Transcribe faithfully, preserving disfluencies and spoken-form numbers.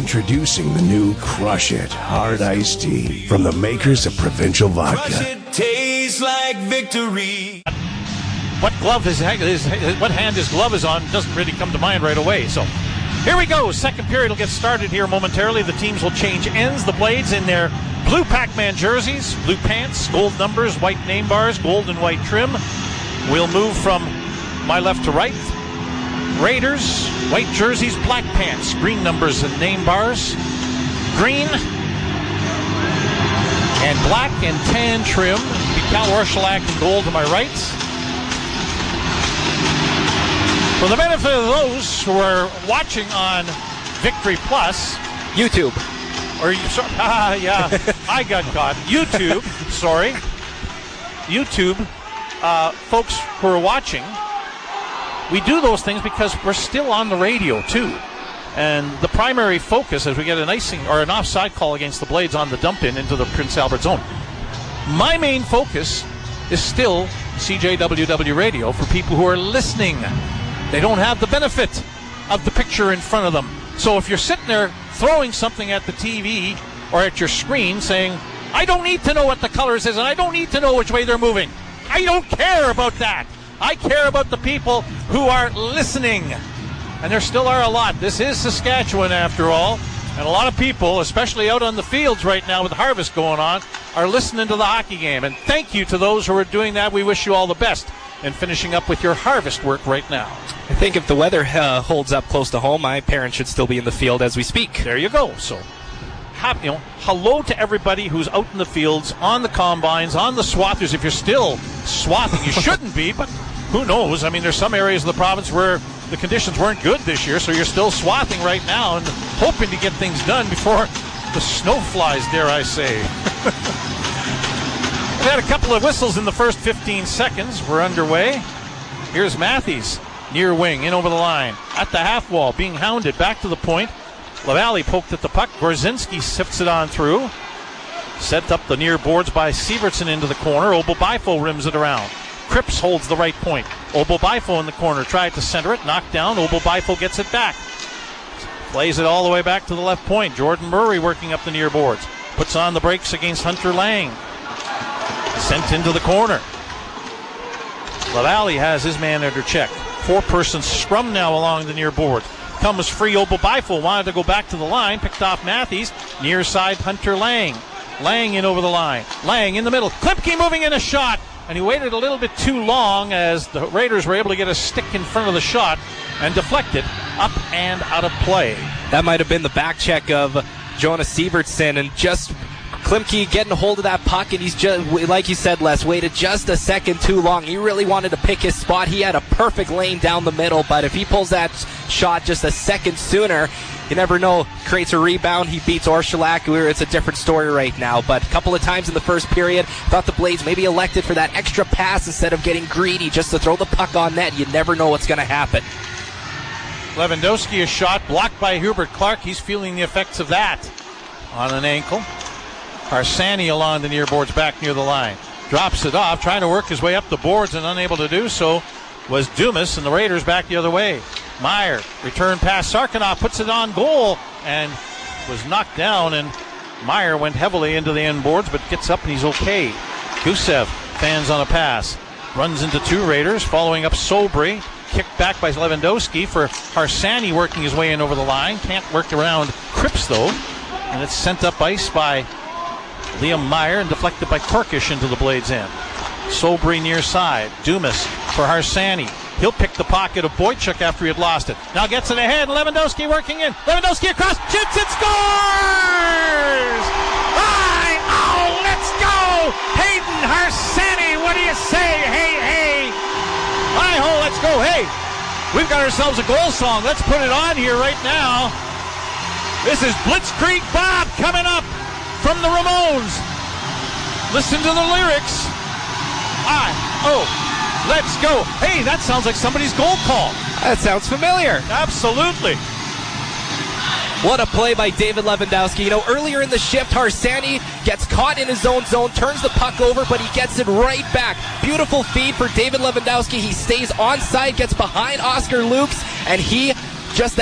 Introducing the new Crush It Hard Iced Tea from the makers of Provincial Vodka. Crush it tastes like victory. What glove his, his, what hand his glove is on doesn't really come to mind right away. So here we go. Second period will get started here momentarily. The teams will change ends. The Blades in their blue Pac-Man jerseys, blue pants, gold numbers, white name bars, gold and white trim. We'll move from my left to right. Raiders, white jerseys, black pants, green numbers and name bars, green and black and tan trim. Cal Orshalac in gold to my right. For the benefit of those who are watching on Victory Plus, YouTube, or you, sorry, ah, yeah, I got caught. YouTube, sorry, YouTube, uh, folks who are watching. We do those things because we're still on the radio, too. And the primary focus, as we get an icing or an offside call against the Blades on the dump-in into the Prince Albert zone, my main focus is still C J W W Radio for people who are listening. They don't have the benefit of the picture in front of them. So if you're sitting there throwing something at the T V or at your screen saying, I don't need to know what the colors is and I don't need to know which way they're moving. I don't care about that. I care about the people who are listening. And there still are a lot. This is Saskatchewan, after all. And a lot of people, especially out on the fields right now with harvest going on, are listening to the hockey game. And thank you to those who are doing that. We wish you all the best in finishing up with your harvest work right now. I think if the weather uh, holds up close to home, my parents should still be in the field as we speak. There you go. So, have, you know, hello to everybody who's out in the fields, on the combines, on the swathers. If you're still swathing, you shouldn't be, but who knows? I mean, there's some areas of the province where the conditions weren't good this year, so you're still swathing right now and hoping to get things done before the snow flies, dare I say. We had a couple of whistles in the first fifteen seconds. We're underway. Here's Matthews, near wing, in over the line. At the half wall, being hounded, back to the point. Lavallee poked at the puck. Gorzinski sifts it on through. Set up the near boards by Sievertson into the corner. Obel-Bifo rims it around. Cripps holds the right point. Obel-Bifo in the corner, tried to center it, knocked down. Obel-Bifo gets it back. Plays it all the way back to the left point. Jordan Murray working up the near boards. Puts on the brakes against Hunter Lang. Sent into the corner. Lavallee has his man under check. Four-person scrum now along the near board. Comes free. Obel-Bifo wanted to go back to the line. Picked off Matthews. Near side Hunter Lang. Lang in over the line. Lang in the middle. Klimke moving in a shot. And he waited a little bit too long as the Raiders were able to get a stick in front of the shot and deflect it up and out of play. That might have been the back check of Jonas Sievertson, and just Klimke getting a hold of that puck, and he's just, like you said, Les, waited just a second too long. He really wanted to pick his spot. He had a perfect lane down the middle, but if he pulls that shot just a second sooner, you never know. Creates a rebound. He beats Orshalac. It's a different story right now. But a couple of times in the first period, thought the Blades maybe elected for that extra pass instead of getting greedy just to throw the puck on net. You never know what's going to happen. Lewandowski, a shot blocked by Hubert Clark. He's feeling the effects of that on an ankle. Harsanyi along the near boards back near the line. Drops it off, trying to work his way up the boards and unable to do so was Dumas, and the Raiders back the other way. Meyer, return pass, Sarkanoff puts it on goal and was knocked down, and Meyer went heavily into the end boards but gets up and he's okay. Gusev fans on a pass, runs into two Raiders, following up Sobry, kicked back by Lewandowski for Harsanyi working his way in over the line. Can't work around Cripps though, and it's sent up ice by Liam Meyer and deflected by Korkish into the Blades end. Sobry near side, Dumas for Harsanyi. He'll pick the pocket of Boychuk after he had lost it. Now gets it ahead. Lewandowski working in. Lewandowski across. Shoots and scores! Right! Oh, let's go! Hayden Harsanyi, what do you say? Hey, hey! Hi-ho, let's go. Hey, we've got ourselves a goal song. Let's put it on here right now. This is Blitzkrieg Bob coming up from the Ramones. Listen to the lyrics. I, oh. Let's go. Hey, that sounds like somebody's goal call. That sounds familiar. Absolutely. What a play by David Lewandowski. You know, earlier in the shift, Harsanyi gets caught in his own zone, turns the puck over, but he gets it right back. Beautiful feed for David Lewandowski. He stays onside, gets behind Oscar Lukes, and he just